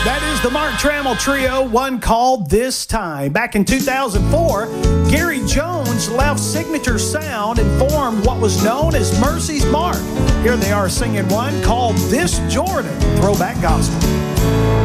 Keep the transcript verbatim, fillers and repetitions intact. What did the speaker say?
That is the Mark Trammell Trio, one called This Time. Back in two thousand four, Gary Jones left Signature Sound and formed what was known as Mercy's Mark. Here they are singing one called This Jordan, Throwback Gospel.